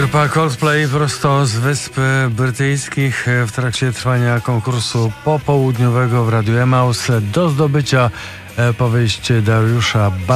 Grupa Coldplay prosto z Wysp Brytyjskich w trakcie trwania konkursu popołudniowego w Radiu Emaus do zdobycia powieść Dariusza